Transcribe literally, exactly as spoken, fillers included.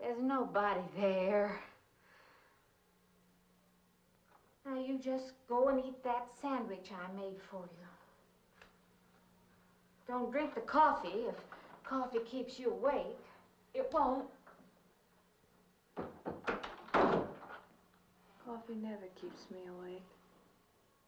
There's nobody there. Now you just go and eat that sandwich I made for you. Don't drink the coffee. If coffee keeps you awake, it won't. Coffee never keeps me awake.